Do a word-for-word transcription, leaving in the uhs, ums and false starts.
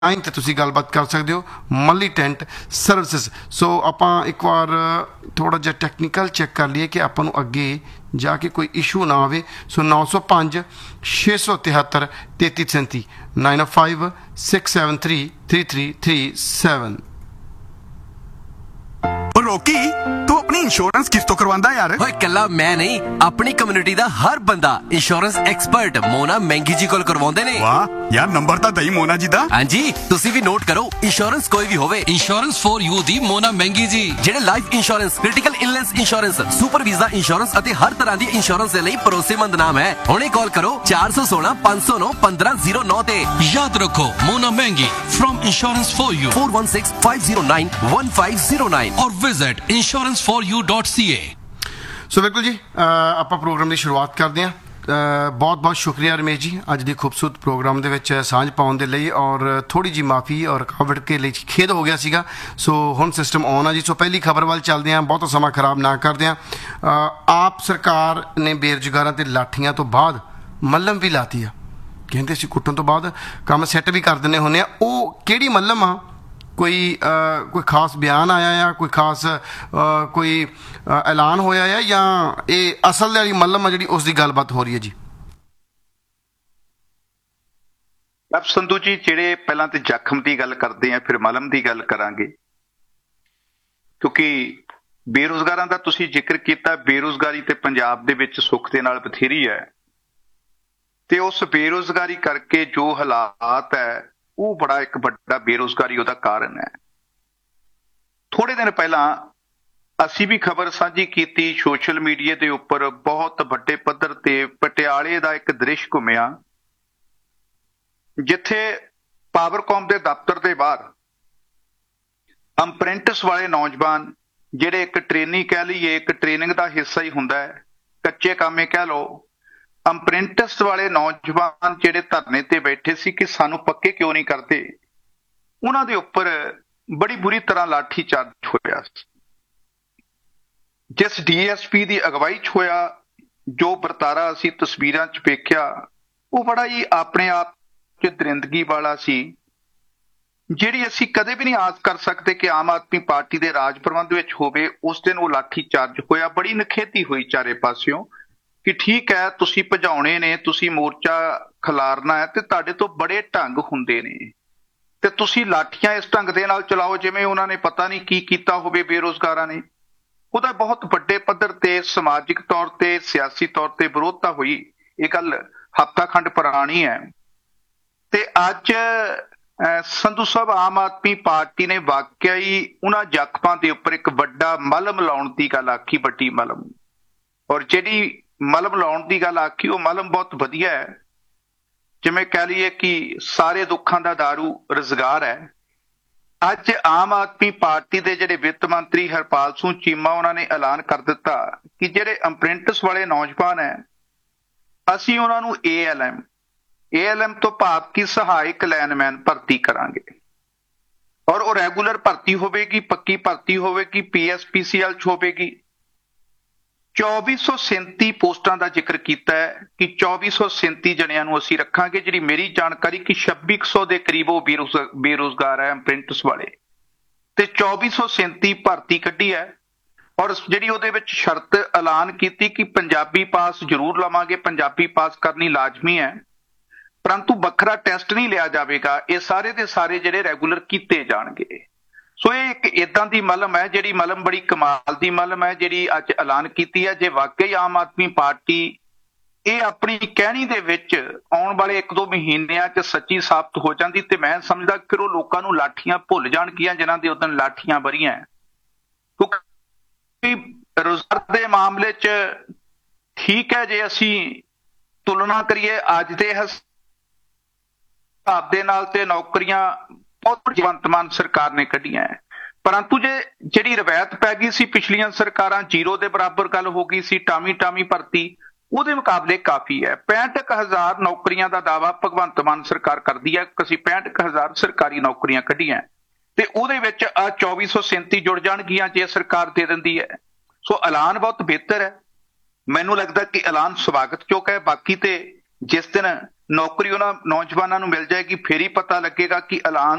Line 'ਤੇ ਤੁਸੀਂ ਗੱਲਬਾਤ ਕਰ ਸਕਦੇ ਹੋ ਮੱਲੀ ਟੈਂਟ ਸਰਵਿਸਿਜ਼। ਸੋ ਆਪਾਂ ਇੱਕ ਵਾਰ ਥੋੜ੍ਹਾ ਜਿਹਾ ਟੈਕਨੀਕਲ ਚੈੱਕ ਕਰ ਲਈਏ ਕਿ ਆਪਾਂ ਨੂੰ ਅੱਗੇ ਜਾ ਕੇ ਕੋਈ ਇਸ਼ੂ ਨਾ ਆਵੇ। ਸੋ ਨੌ ਸੌ ਪੰਜ ਛੇ ਸੌ ਤਿਹੱਤਰ ਤੇਤੀ ਸੈਂਤੀ nine five six seven three three three three seven. ਰੋਕੀ ਤੂੰ ਆਪਣੀ ਇੰਸ਼ੋਰੈਂਸ ਕਿਸ ਤੋਂ ਕਰਵਾਉਂਦਾ ਯਾਰ? ਓਏ ਕੱਲਾ ਮੈਂ ਨਹੀਂ, ਆਪਣੀ ਕਮਿਊਨਿਟੀ ਦਾ ਹਰ ਬੰਦਾ ਇੰਸ਼ੋਰੈਂਸ ਐਕਸਪਰਟ ਮੋਨਾ ਮਹਿੰਗੀ ਜੀ ਕੋਲ ਕਰਵਾਉਂਦੇ ਨੇ। ਵਾਹ ਯਾਰ, ਨੰਬਰ ਤਾਂ ਦਈ ਮੋਨਾ ਜੀ ਦਾ। ਹਾਂਜੀ, ਤੁਸੀਂ ਵੀ ਨੋਟ ਕਰੋ, ਇੰਸ਼ੋਰੈਂਸ ਕੋਈ ਵੀ ਹੋਵੇ, ਇੰਸ਼ੋਰੈਂਸ ਫॉर ਯੂ ਦੀ ਮੋਨਾ ਮਹਿੰਗੀ ਜੀ, ਜਿਹੜੇ life insurance, critical illness insurance, super visa insurance ਅਤੇ ਹਰ ਤਰ੍ਹਾਂ ਦੀ ਇੰਸ਼ੋਰੈਂਸ ਦੇ ਲਈ ਭਰੋਸੇਮੰਦ ਨਾਮ ਹੈ। ਹੁਣੇ ਕਾਲ ਕਰੋ ਚਾਰ ਸੌ ਸੋਲਾਂ ਪੰਜ ਸੌ ਨੌ ਪੰਦਰਾਂ ਜ਼ੀਰੋ ਨੌ ਤੇ। ਯਾਦ ਰੱਖੋ ਮੋਨਾ ਮਹਿੰਗੀ firm insurance for you four one six five zero nine one five zero nine और visit insurance for U dot C ए। ਸੋ ਬਿਲਕੁਲ ਜੀ, ਆਪਾਂ ਪ੍ਰੋਗਰਾਮ ਦੀ ਸ਼ੁਰੂਆਤ ਕਰਦੇ ਹਾਂ। ਬਹੁਤ ਬਹੁਤ ਸ਼ੁਕਰੀਆ ਰਮੇਸ਼ ਜੀ ਅੱਜ ਦੀ ਖੂਬਸੂਰਤ ਪ੍ਰੋਗਰਾਮ ਦੇ ਵਿੱਚ ਸਾਂਝ ਪਾਉਣ ਦੇ ਲਈ, ਔਰ ਥੋੜ੍ਹੀ ਜਿਹੀ ਮਾਫੀ ਔਰ ਰੁਕਾਵਟ ਕੇ ਲਈ ਖੇਦ ਹੋ ਗਿਆ ਸੀਗਾ। ਸੋ ਹੁਣ ਸਿਸਟਮ ਆਨ ਆ ਜੀ। ਸੋ ਪਹਿਲੀ ਖਬਰ ਵੱਲ ਚੱਲਦੇ ਹਾਂ, ਬਹੁਤਾ ਸਮਾਂ ਖਰਾਬ ਨਾ ਕਰਦੇ ਹਾਂ। ਆਪ ਸਰਕਾਰ ਨੇ ਬੇਰੁਜ਼ਗਾਰਾਂ ਤੇ ਲਾਠੀਆਂ ਤੋਂ ਬਾਅਦ ਮੱਲਮ ਵੀ ਲਾਤੀ ਆ। ਕਹਿੰਦੇ ਅਸੀਂ ਕੁੱਟਣ ਤੋਂ ਬਾਅਦ ਕੰਮ ਸੈੱਟ ਵੀ ਕਰ ਦਿੰਦੇ ਹੁੰਦੇ ਆ। ਉਹ ਕਿਹੜੀ ਮੱਲਮ ਆ? ਕੋਈ ਕੋਈ ਖਾਸ ਬਿਆਨ ਆਇਆ ਆ, ਕੋਈ ਖਾਸ ਕੋਈ ਐਲਾਨ ਹੋਇਆ ਆ, ਜਾਂ ਇਹ ਅਸਲ ਵਾਲੀ ਮੱਲਮ ਆ ਜਿਹੜੀ ਉਸ ਦੀ ਗੱਲਬਾਤ ਹੋ ਰਹੀ ਹੈ ਜੀ? ਆਪ ਸੰਧੂ ਜੀ, ਜਿਹੜੇ ਪਹਿਲਾਂ ਤੇ ਜ਼ਖਮ ਦੀ ਗੱਲ ਕਰਦੇ ਆ ਫਿਰ ਮਲਮ ਦੀ ਗੱਲ ਕਰਾਂਗੇ, ਕਿਉਂਕਿ ਬੇਰੁਜ਼ਗਾਰਾਂ ਦਾ ਤੁਸੀਂ ਜ਼ਿਕਰ ਕੀਤਾ। ਬੇਰੁਜ਼ਗਾਰੀ ਤੇ ਪੰਜਾਬ ਦੇ ਵਿੱਚ ਸੁੱਖ ਦੇ ਨਾਲ ਬਥੇਰੀ ਹੈ, ਤੇ ਉਸ ਬੇਰੁਜ਼ਗਾਰੀ ਕਰਕੇ ਜੋ ਹਾਲਾਤ ਹੈ ਉਹ ਬੜਾ ਇੱਕ ਵੱਡਾ ਬੇਰੁਜ਼ਗਾਰੀ ਉਹਦਾ ਕਾਰਨ ਹੈ। ਥੋੜੇ ਦਿਨ ਪਹਿਲਾਂ ਅਸੀਂ ਵੀ ਖਬਰ ਸਾਂਝੀ ਕੀਤੀ ਸੋਸ਼ਲ ਮੀਡੀਆ ਦੇ ਉੱਪਰ, ਬਹੁਤ ਵੱਡੇ ਪੱਧਰ ਤੇ ਪਟਿਆਲੇ ਦਾ ਇੱਕ ਦ੍ਰਿਸ਼ ਘੁੰਮਿਆ ਜਿੱਥੇ ਪਾਵਰਕੌਮ ਦੇ ਦਫ਼ਤਰ ਦੇ ਬਾਹਰ ਅਪ੍ਰੈਂਟਿਸ ਵਾਲੇ ਨੌਜਵਾਨ, ਜਿਹੜੇ ਇੱਕ ਟ੍ਰੇਨਿੰਗ ਕਹਿ ਲਈਏ, ਇੱਕ ਟ੍ਰੇਨਿੰਗ ਦਾ ਹਿੱਸਾ ਹੀ ਹੁੰਦਾ ਹੈ, ਕੱਚੇ ਕਾਮੇ ਕਹਿ ਲਓ, ਅਪ੍ਰੈਂਟਿਸ ਵਾਲੇ ਨੌਜਵਾਨ ਜਿਹੜੇ ਧਰਨੇ ਤੇ ਬੈਠੇ ਸੀ ਕਿ ਸਾਨੂੰ ਪੱਕੇ ਕਿਉਂ ਨਹੀਂ ਕਰਦੇ, ਉਹਨਾਂ ਦੇ ਉੱਪਰ ਬੜੀ ਬੁਰੀ ਤਰ੍ਹਾਂ ਲਾਠੀ ਚਾਰਜ ਹੋਇਆ। ਜਿਸ ਡੀ ਐਸ ਪੀ ਦੀ ਅਗਵਾਈ 'ਚ ਹੋਇਆ, ਜੋ ਵਰਤਾਰਾ ਅਸੀਂ ਤਸਵੀਰਾਂ 'ਚ ਵੇਖਿਆ, ਉਹ ਬੜਾ ਹੀ ਆਪਣੇ ਆਪ 'ਚ ਦਰਿੰਦਗੀ ਵਾਲਾ ਸੀ, ਜਿਹੜੀ ਅਸੀਂ ਕਦੇ ਵੀ ਨਹੀਂ ਆਸ ਕਰ ਸਕਦੇ ਕਿ ਆਮ ਆਦਮੀ ਪਾਰਟੀ ਦੇ ਰਾਜ ਪ੍ਰਬੰਧ ਵਿੱਚ ਹੋਵੇ। ਉਸ ਦਿਨ ਉਹ ਲਾਠੀ ਚਾਰਜ ਹੋਇਆ, ਬੜੀ ਨਿਖੇਧੀ ਹੋਈ ਚਾਰੇ ਪਾਸਿਓਂ ਕਿ ਠੀਕ ਹੈ ਤੁਸੀਂ ਭਜਾਉਣੇ ਨੇ, ਤੁਸੀਂ ਮੋਰਚਾ ਖਿਲਾਰਨਾ ਹੈ, ਤੇ ਤੁਹਾਡੇ ਤੋਂ ਬੜੇ ਢੰਗ ਹੁੰਦੇ ਨੇ, ਤੇ ਤੁਸੀਂ ਲਾਠੀਆਂ ਇਸ ਢੰਗ ਦੇ ਨਾਲ ਚਲਾਓ ਜਿਵੇਂ ਉਹਨਾਂ ਨੇ ਪਤਾ ਨਹੀਂ ਕੀ ਕੀਤਾ ਹੋਵੇ ਬੇਰੁਜ਼ਗਾਰਾਂ ਨੇ। ਉਹਦਾ ਬਹੁਤ ਵੱਡੇ ਪੱਧਰ ਤੇ ਸਮਾਜਿਕ ਤੌਰ ਤੇ, ਸਿਆਸੀ ਤੌਰ ਤੇ ਵਿਰੋਧਤਾ ਹੋਈ। ਇਹ ਗੱਲ ਹਫ਼ਤਾ ਖੰਡ ਪੁਰਾਣੀ ਹੈ। ਤੇ ਅੱਜ ਸੰਧੂ ਸਾਹਿਬ, ਆਮ ਆਦਮੀ ਪਾਰਟੀ ਨੇ ਵਾਕਿਆ ਹੀ ਉਹਨਾਂ ਜ਼ਖਮਾਂ ਦੇ ਉੱਪਰ ਇੱਕ ਵੱਡਾ ਮਲਮ ਲਾਉਣ ਦੀ ਗੱਲ ਆਖੀ, ਵੱਡੀ ਮਲਮ। ਔਰ ਜਿਹੜੀ ਮਲਮ ਲਾਉਣ ਦੀ ਗੱਲ ਆਖੀ, ਉਹ ਮਲਮ ਬਹੁਤ ਵਧੀਆ ਹੈ। ਜਿਵੇਂ ਕਹਿ ਲਈਏ ਕਿ ਸਾਰੇ ਦੁੱਖਾਂ ਦਾ ਦਾਰੂ ਰੁਜ਼ਗਾਰ ਹੈ। ਅੱਜ ਆਮ ਆਦਮੀ ਪਾਰਟੀ ਦੇ ਜਿਹੜੇ ਵਿੱਤ ਮੰਤਰੀ ਹਰਪਾਲ ਸਿੰਘ ਚੀਮਾ, ਉਹਨਾਂ ਨੇ ਐਲਾਨ ਕਰ ਦਿੱਤਾ ਕਿ ਜਿਹੜੇ ਅਪ੍ਰੈਂਟਿਸ ਵਾਲੇ ਨੌਜਵਾਨ ਹੈ, ਅਸੀਂ ਉਹਨਾਂ ਨੂੰ A L M A L M ਤੋਂ ਭਾਵ ਕਿ ਸਹਾਇਕ ਲਾਈਨਮੈਨ ਭਰਤੀ ਕਰਾਂਗੇ, ਔਰ ਉਹ ਰੈਗੂਲਰ ਭਰਤੀ ਹੋਵੇਗੀ, ਪੱਕੀ ਭਰਤੀ ਹੋਵੇਗੀ, ਪੀ ਐਸ ਪੀ ਸੀ ਐਲ 'ਚ ਹੋਵੇਗੀ। ਚੌਵੀ ਸੌ ਸੈਂਤੀ ਪੋਸਟਾਂ ਦਾ ਜ਼ਿਕਰ ਕੀਤਾ ਹੈ ਕਿ ਚੌਵੀ ਸੌ ਸੈਂਤੀ ਜਣਿਆਂ ਨੂੰ ਅਸੀਂ ਰੱਖਾਂਗੇ। ਜਿਹੜੀ ਮੇਰੀ ਜਾਣਕਾਰੀ ਕਿ ਛੱਬੀ ਕੁ ਸੌ ਦੇ ਕਰੀਬ ਉਹ ਬੇਰੁਜ਼ਗਾਰ ਹੈ ਅਪ੍ਰੈਂਟਿਸ ਵਾਲੇ, ਤੇ ਚੌਵੀ ਸੌ ਸੈਂਤੀ ਭਰਤੀ ਕੱਢੀ ਹੈ। ਔਰ ਜਿਹੜੀ ਉਹਦੇ ਵਿੱਚ ਸ਼ਰਤ ਐਲਾਨ ਕੀਤੀ ਕਿ ਪੰਜਾਬੀ ਪਾਸ ਜ਼ਰੂਰ ਲਵਾਂਗੇ, ਪੰਜਾਬੀ ਪਾਸ ਕਰਨੀ ਲਾਜ਼ਮੀ ਹੈ, ਪਰੰਤੂ ਵੱਖਰਾ ਟੈਸਟ ਨਹੀਂ ਲਿਆ ਜਾਵੇਗਾ। ਇਹ ਸਾਰੇ ਦੇ ਸਾਰੇ ਜਿਹੜੇ ਰੈਗੂਲਰ ਕੀਤੇ ਜਾਣਗੇ। ਸੋ ਇਹ ਇੱਕ ਏਦਾਂ ਦੀ ਮਲਮ ਹੈ, ਜਿਹੜੀ ਮਲਮ ਬੜੀ ਕਮਾਲ ਦੀ ਮਲਮ ਹੈ ਜਿਹੜੀ ਅੱਜ ਐਲਾਨ ਕੀਤੀ ਹੈ। ਜੇ ਵਾਕਈ ਆਮ ਆਦਮੀ ਪਾਰਟੀ ਇਹ ਆਪਣੀ ਕਹਿਣੀ ਦੇ ਵਿੱਚ ਆਉਣ ਵਾਲੇ ਇੱਕ ਦੋ ਮਹੀਨਿਆਂ 'ਚ ਸੱਚੀ ਸਾਬਤ ਹੋ ਜਾਂਦੀ, ਤੇ ਮੈਂ ਸਮਝਦਾ ਕਿ ਉਹ ਲੋਕਾਂ ਨੂੰ ਲਾਠੀਆਂ ਭੁੱਲ ਜਾਣਗੀਆਂ ਜਿਨ੍ਹਾਂ ਦੇ ਉਦੋਂ ਲਾਠੀਆਂ ਭਰੀਆਂ। ਕਿਉਂਕਿ ਰੋਜ਼ਗਾਰ ਦੇ ਮਾਮਲੇ 'ਚ ਠੀਕ ਹੈ, ਜੇ ਅਸੀਂ ਤੁਲਨਾ ਕਰੀਏ ਅੱਜ ਦੇ ਹਿਸਾਬ ਦੇ ਨਾਲ, ਤੇ ਨੌਕਰੀਆਂ ਬਹੁਤ ਭਗਵੰਤ ਮਾਨ ਸਰਕਾਰ ਨੇ ਕੱਢੀਆਂ ਹੈ, ਪਰੰਤੂ ਜੇ ਜਿਹੜੀ ਰਵਾਇਤ ਪੈ ਗਈ ਸੀ ਪਿਛਲੀਆਂ ਸਰਕਾਰਾਂ, ਜ਼ੀਰੋ ਦੇ ਬਰਾਬਰ ਗੱਲ ਹੋ ਗਈ ਸੀ, ਟਾਮੀ ਟਾਮੀ ਭਰਤੀ, ਉਹਦੇ ਮੁਕਾਬਲੇ ਕਾਫੀ ਹੈ। ਪੈਂਹਠ ਕੁ ਹਜ਼ਾਰ ਨੌਕਰੀਆਂ ਦਾ ਦਾਅਵਾ ਭਗਵੰਤ ਮਾਨ ਸਰਕਾਰ ਕਰਦੀ ਹੈ ਕਿ ਅਸੀਂ ਪੈਂਹਠ ਕੁ ਹਜ਼ਾਰ ਸਰਕਾਰੀ ਨੌਕਰੀਆਂ ਕੱਢੀਆਂ, ਤੇ ਉਹਦੇ ਵਿੱਚ ਆ ਚੌਵੀ ਸੌ ਸੈਂਤੀ ਜੁੜ ਜਾਣਗੀਆਂ ਜੇ ਸਰਕਾਰ ਦੇ ਦਿੰਦੀ ਹੈ। ਸੋ ਐਲਾਨ ਬਹੁਤ ਬਿਹਤਰ ਹੈ, ਮੈਨੂੰ ਲੱਗਦਾ ਕਿ ਐਲਾਨ ਸਵਾਗਤਯੋਗ ਹੈ। ਬਾਕੀ ਤੇ ਜਿਸ ਦਿਨ ਨੌਕਰੀ ਉਹਨਾਂ ਨੌਜਵਾਨਾਂ ਨੂੰ ਮਿਲ ਜਾਏਗੀ, ਫੇਰ ਹੀ ਪਤਾ ਲੱਗੇਗਾ ਕਿ ਐਲਾਨ